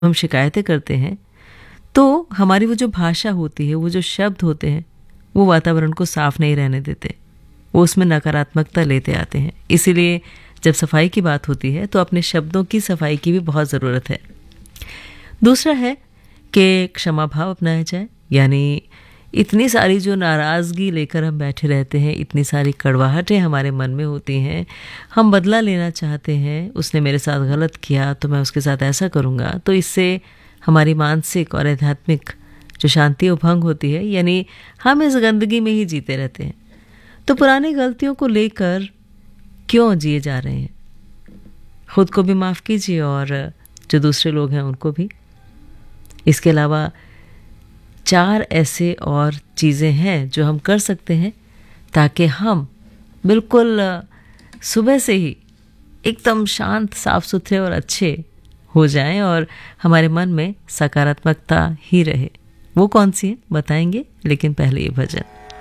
हम शिकायतें करते हैं तो हमारी वो जो भाषा होती है, वो जो शब्द होते हैं, वो वातावरण को साफ नहीं रहने देते, वो उसमें नकारात्मकता लेते आते हैं। इसीलिए जब सफाई की बात होती है तो अपने शब्दों की सफाई की भी बहुत ज़रूरत है। दूसरा है कि क्षमा भाव अपनाया जाए, यानी इतनी सारी जो नाराज़गी लेकर हम बैठे रहते हैं, इतनी सारी कड़वाहटें हमारे मन में होती हैं, हम बदला लेना चाहते हैं, उसने मेरे साथ गलत किया तो मैं उसके साथ ऐसा करूँगा, तो इससे हमारी मानसिक और आध्यात्मिक जो शांति वो भंग होती है, यानी हम इस गंदगी में ही जीते रहते हैं। तो पुरानी गलतियों को लेकर क्यों जिए जा रहे हैं? खुद को भी माफ़ कीजिए और जो दूसरे लोग हैं उनको भी। इसके अलावा 4 ऐसे और चीज़ें हैं जो हम कर सकते हैं ताकि हम बिल्कुल सुबह से ही एकदम शांत, साफ सुथरे और अच्छे हो जाएं और हमारे मन में सकारात्मकता ही रहे। वो कौन सी है बताएंगे, लेकिन पहले ये भजन।